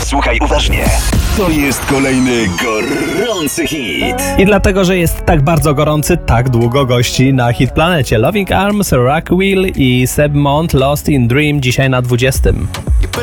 Słuchaj uważnie. To jest kolejny gorący hit. I dlatego, że jest tak bardzo gorący, tak długo gości na Hit Planecie. Loving Arms, Rock Will i Seb Mont, Lost in Dream dzisiaj na 20.